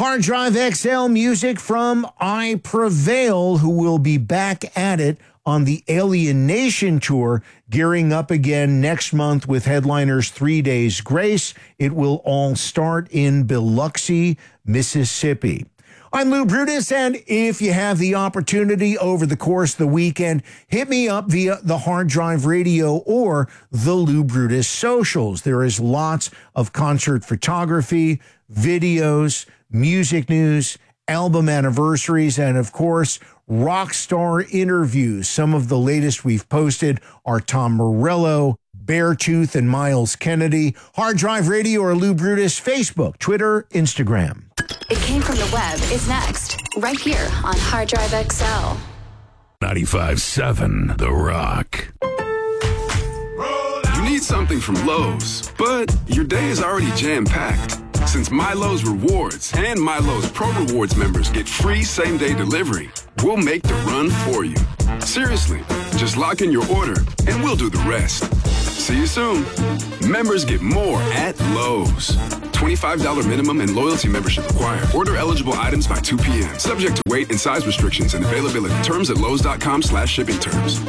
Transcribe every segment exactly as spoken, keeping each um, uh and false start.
Hard Drive X L music from I Prevail, who will be back at it on the Alien Nation tour, gearing up again next month with headliners Three Days Grace. It will all start in Biloxi, Mississippi. I'm Lou Brutus, and if you have the opportunity over the course of the weekend, hit me up via the Hard Drive Radio or the Lou Brutus socials. There is lots of concert photography, videos, music news, album anniversaries, and of course, rock star interviews. Some of the latest we've posted are Tom Morello, Beartooth, and Miles Kennedy. Hard Drive Radio or Lou Brutus, Facebook, Twitter, Instagram. It Came From the Web is next, right here on Hard Drive X L. ninety-five point seven The Rock. You need something from Lowe's, but your day is already jam-packed. Since MyLowe's Rewards and MyLowe's Pro Rewards members get free same-day delivery, we'll make the run for you. Seriously, just lock in your order and we'll do the rest. See you soon. Members get more at Lowe's. twenty-five dollars minimum and loyalty membership required. Order eligible items by two p.m. Subject to weight and size restrictions and availability. Terms at lowes.com slash shipping terms.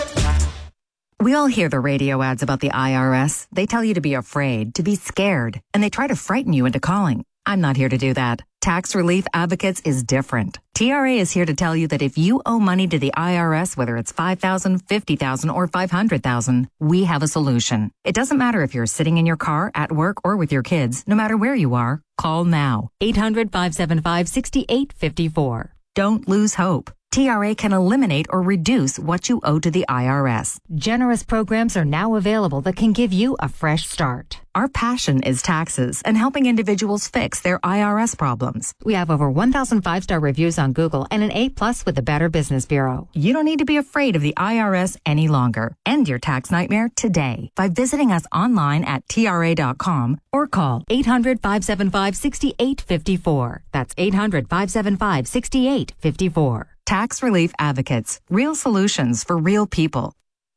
We all hear the radio ads about the I R S. They tell you to be afraid, to be scared, and they try to frighten you into calling. I'm not here to do that. Tax Relief Advocates is different. T R A is here to tell you that if you owe money to the I R S, whether it's five thousand dollars, fifty thousand dollars, or five hundred thousand dollars, we have a solution. It doesn't matter if you're sitting in your car, at work, or with your kids. No matter where you are, call now. eight hundred, five seven five, six eight five four. Don't lose hope. T R A can eliminate or reduce what you owe to the I R S. Generous programs are now available that can give you a fresh start. Our passion is taxes and helping individuals fix their I R S problems. We have over one thousand five-star reviews on Google and an A plus with the Better Business Bureau. You don't need to be afraid of the I R S any longer. End your tax nightmare today by visiting us online at T R A dot com or call eight hundred, five seven five, six eight five four. That's eight hundred, five seven five, six eight five four. Tax Relief Advocates. Real solutions for real people.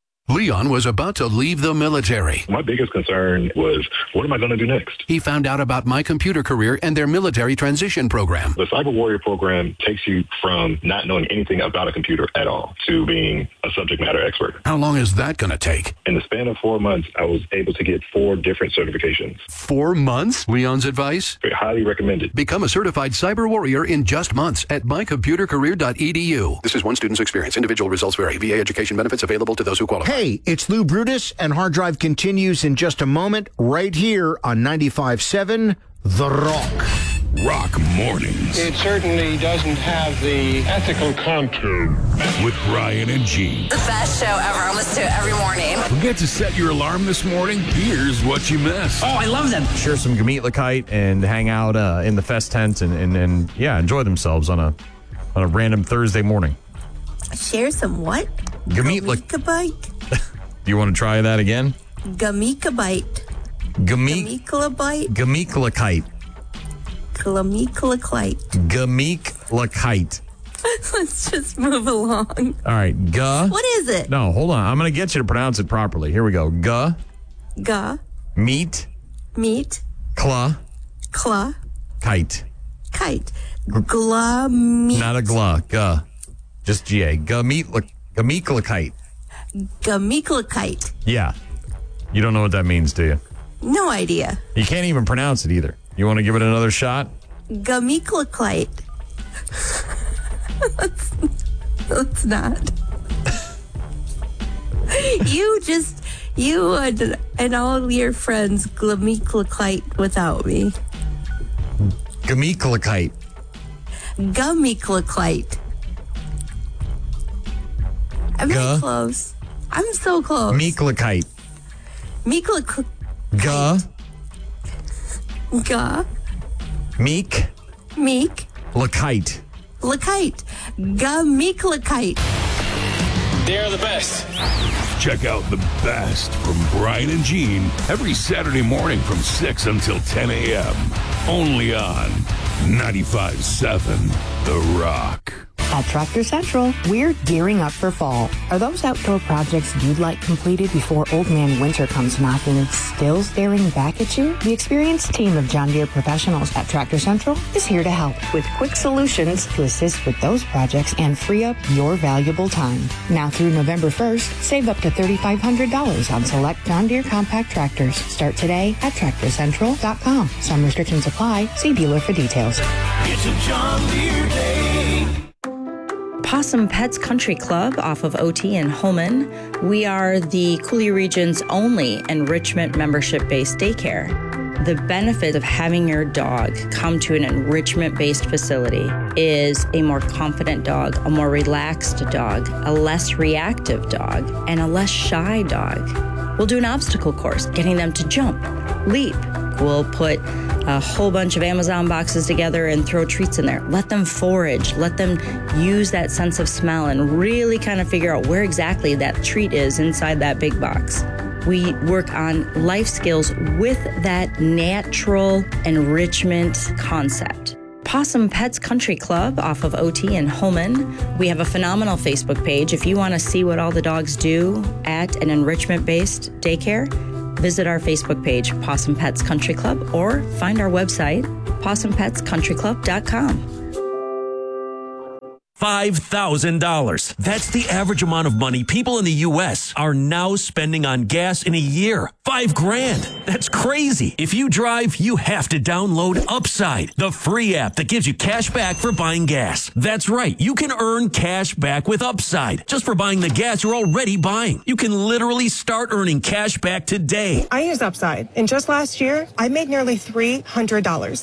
Leon was about to leave the military. My biggest concern was, what am I going to do next? He found out about My Computer Career and their military transition program. The Cyber Warrior program takes you from not knowing anything about a computer at all to being a subject matter expert. How long is that going to take? In the span of four months, I was able to get four different certifications. Four months? Leon's advice? I highly recommend it. Become a certified Cyber Warrior in just months at my computer career dot e d u. This is one student's experience. Individual results vary. V A education benefits available to those who qualify. Hey, it's Lou Brutus, and Hard Drive continues in just a moment right here on ninety-five point seven The Rock. Rock Mornings. It certainly doesn't have the ethical contour. With Brian and Gene. The best show ever. I listen to it every morning. Forget to set your alarm this morning? Here's what you missed. Oh, I love them. Share some Gemeetlakite and hang out uh, in the fest tent and, and, and, yeah, enjoy themselves on a on a random Thursday morning. Share some what? Gemeetlakite. Do you want to try that again? Gemeetlakite. Gemeek. Gemeetlakite. Gemeetlakite. Gemeetlakite. Gemeetlakite. Let's just move along. All right, G. What is it? No, hold on. I'm going to get you to pronounce it properly. Here we go. G. Ga. Meat. Meat. Cla. Cla. Kite. Kite. Gla. Meat. Not a gla. G. Just G A. Gemeetlakite. Gemeetlakite. Yeah. You don't know what that means, do you? No idea. You can't even pronounce it either. You want to give it another shot? Gemeetlakite. let's, let's not. you just, you and, and all your friends Gemeetlakite without me. Gemeetlakite. Gemeetlakite. I'm very close. I'm so close. Meeklakite. Meeklakite. Ga. Ga. Meek. Meek. Lakite. Lakite. Gemeetlakite. They're the best. Check out the best from Brian and Gene every Saturday morning from six until ten a.m. Only on ninety-five point seven The Rock. At Tractor Central, we're gearing up for fall. Are those outdoor projects you'd like completed before Old Man Winter comes knocking still staring back at you? The experienced team of John Deere professionals at Tractor Central is here to help with quick solutions to assist with those projects and free up your valuable time. Now through November first, save up to three thousand five hundred dollars on select John Deere compact tractors. Start today at tractor central dot com. Some restrictions apply. See dealer for details. It's a John Deere day. Possum Pets Country Club off of O T in Holman. We are the Coulee region's only enrichment membership-based daycare. The benefit of having your dog come to an enrichment-based facility is a more confident dog, a more relaxed dog, a less reactive dog, and a less shy dog. We'll do an obstacle course, getting them to jump, leap. We'll put a whole bunch of Amazon boxes together and throw treats in there. Let them forage. Let them use that sense of smell and really kind of figure out where exactly that treat is inside that big box. We work on life skills with that natural enrichment concept. Possum Pets Country Club off of O T in Holman. We have a phenomenal Facebook page. If you want to see what all the dogs do at an enrichment-based daycare, visit our Facebook page, Possum Pets Country Club, or find our website, possum pets country club dot com. five thousand dollars. That's the average amount of money people in the U S are now spending on gas in a year. Five grand. That's crazy. If you drive, you have to download Upside, the free app that gives you cash back for buying gas. That's right. You can earn cash back with Upside just for buying the gas you're already buying. You can literally start earning cash back today. I use Upside, and just last year, I made nearly three hundred dollars.